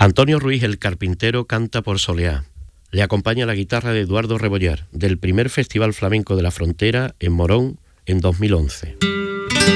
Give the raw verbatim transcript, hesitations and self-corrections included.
Antonio Ruiz, el carpintero, canta por Soleá. Le acompaña la guitarra de Eduardo Rebollar, del primer Festival Flamenco de la Frontera en Morón en dos mil once.